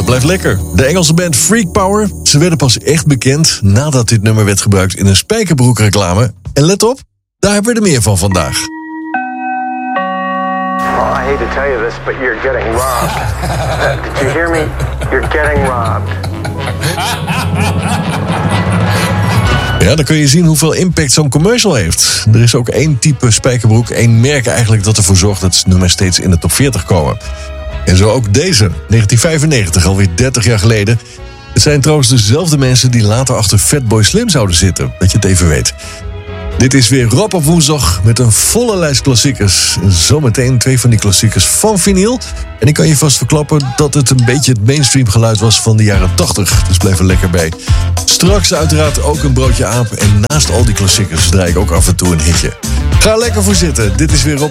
blijft lekker. De Engelse band Freak Power. Ze werden pas echt bekend nadat dit nummer werd gebruikt in een spijkerbroekreclame. En let op, daar hebben we er meer van vandaag. Well, I hate to tell you this, but you're getting robbed. Did you hear me? You're getting robbed. Ja, dan kun je zien hoeveel impact zo'n commercial heeft. Er is ook één type spijkerbroek, één merk eigenlijk dat ervoor zorgt dat nummers steeds in de top 40 komen. En zo ook deze, 1995, alweer 30 jaar geleden. Het zijn trouwens dezelfde mensen die later achter Fatboy Slim zouden zitten, dat je het even weet. Dit is weer Rob op woensdag met een volle lijst klassiekers. En zometeen 2 van die klassiekers van vinyl. En ik kan je vast verklappen dat het een beetje het mainstream geluid was van de jaren 80. Dus blijf er lekker bij. Straks uiteraard ook een broodje aap. En naast al die klassiekers draai ik ook af en toe een hitje. Ga er lekker voor zitten. Dit is weer Rob